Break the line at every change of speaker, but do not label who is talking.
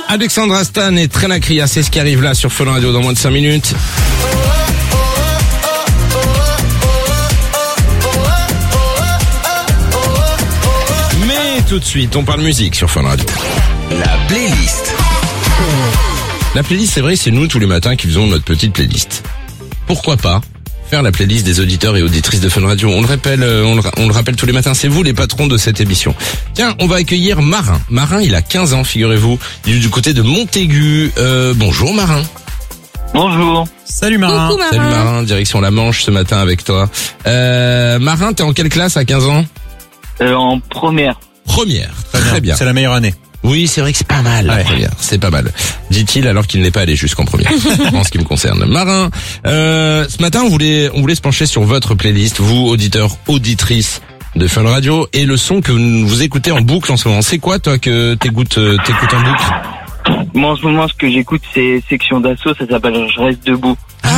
Alexandra Stan et Trenakria, c'est ce qui arrive là sur Fun Radio dans moins de 5 minutes. Mais tout de suite, on parle musique sur Fun Radio.
La playlist.
La playlist, c'est vrai, c'est nous tous les matins qui faisons notre petite playlist. Pourquoi pas faire la playlist des auditeurs et auditrices de Fun Radio? On le rappelle tous les matins, c'est vous les patrons de cette émission. Tiens, on va accueillir Marin. Marin, il a 15 ans, figurez-vous. Il est du côté de Montaigu. Bonjour Marin.
Bonjour.
Salut Marin.
Coucou, Marin.
Salut Marin, direction la Manche ce matin avec toi. Marin, t'es en quelle classe à 15 ans?
En première.
Première, très bien.
C'est la meilleure année.
Oui, c'est vrai que c'est pas mal, la première. C'est pas mal. Dit-il alors qu'il n'est pas allé jusqu'en première. En ce qui me concerne. Marin, ce matin, on voulait se pencher sur votre playlist, vous, auditeurs, auditrices de Fun Radio, et le son que vous écoutez en boucle en ce moment. C'est quoi, toi, que t'écoutes en boucle?
Moi, en ce moment, ce que j'écoute, c'est Section d'Assaut, ça s'appelle Je reste debout.
Ah,